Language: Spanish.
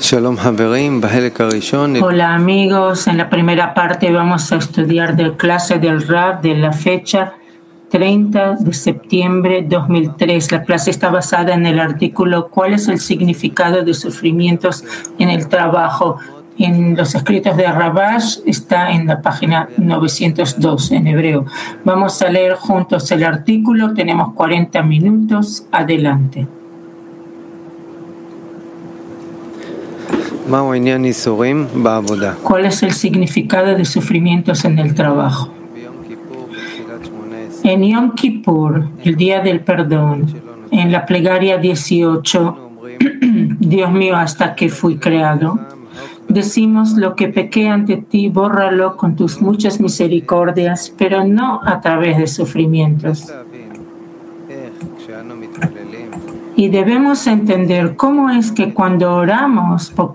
Hola amigos, en la primera parte vamos a estudiar de clase del Rav de la fecha 30 de septiembre de 2003. La clase está basada en el artículo ¿Cuál es el significado de sufrimientos en el trabajo? En los escritos de Rabash está en la página 902 en hebreo. Vamos a leer juntos el artículo, tenemos 40 minutos, adelante. ¿Cuál es el significado de sufrimientos en el trabajo? En Yom Kippur, el día del perdón, en la plegaria 18, Dios mío, hasta que fui creado, decimos: lo que pequé ante ti, bórralo con tus muchas misericordias, pero no a través de sufrimientos. Y debemos entender cómo es que cuando oramos